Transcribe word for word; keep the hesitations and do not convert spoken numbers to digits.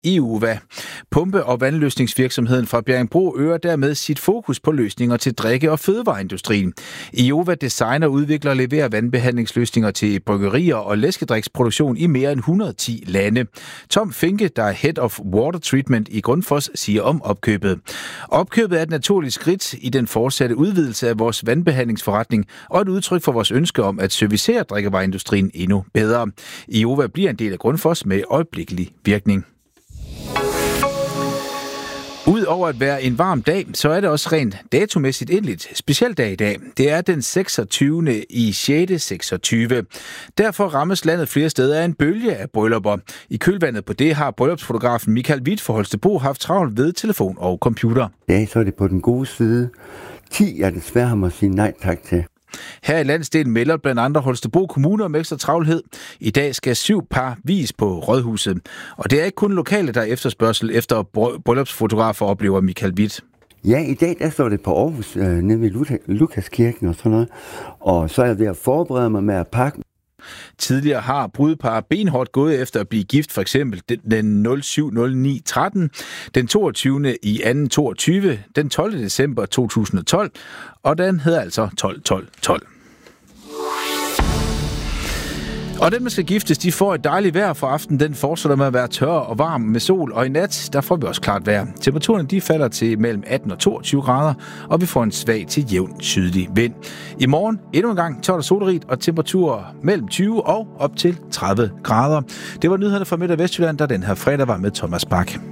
I U V A. Pumpe- og vandløsningsvirksomheden fra Bjerringbro øger dermed sit fokus på løsninger til drikke- og fødevareindustrien. I U V A designer, udvikler og leverer vandbehandlingsløsninger til bryggerier og læskedriksproduktion i mere end et hundrede og ti lande. Tom Finke, der er Head of Water Treatment i Grundfos, siger om opkøbet. Opkøbet er et naturligt skridt i den fortsatte udvidelse af vores vandbehandlingsforretning og et udtryk for vores ønske om at servicere drikkevareindustrien endnu bedre. I U V A bliver en del af Grundfos med øjeblikkelig virkning. Udover at være en varm dag, så er det også rent datomæssigt en lidt speciel dag i dag. Det er den seksogtyvende i sjette seksogtyve. Derfor rammes landet flere steder af en bølge af bryllupper. I kølvandet på det har bryllupsfotografen Michael Witt fra Holstebro haft travlt ved telefon og computer. Ja, så er det på den gode side. ti jeg desværre har måttet sige nej tak til. Her i landsdelen melder blandt andre Holstebro Kommune om ekstra travlhed. I dag skal syv par vis på Rådhuset. Og det er ikke kun lokale, der er efterspørgsel efter bryllupsfotografer, oplever Michael Witt. Ja, i dag der står det på Aarhus, øh, nede ved Lukaskirken og sådan noget. Og så er jeg ved at forberede mig med at pakke. Tidligere har brudepar benhårdt gået efter at blive gift, for eksempel den nul syv nul ni tretten, den toogtyvende i anden toogtyve, den tolvte december to tusind og tolv, og den hedder altså tolv tolv tolv. Og dem, der skal giftes, de får et dejligt vejr for aftenen. Den fortsætter med at være tør og varm med sol, og i nat, der får vi også klart vejr. Temperaturerne, de falder til mellem atten og toogtyve grader, og vi får en svag til jævn sydlig vind. I morgen endnu en gang tørt og solrigt, og temperaturer mellem tyve og op til tredive grader. Det var nyhederne fra Midt- og Vestjylland, der den her fredag var med Thomas Bak.